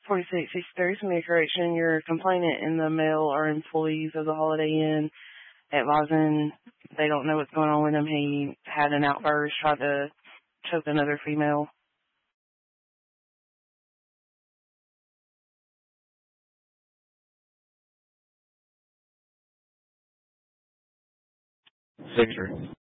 46. There's some correction. Your complainant and the male are employees of the Holiday Inn advising they don't know what's going on with him. He had an outburst, tried to choke another female. Victor.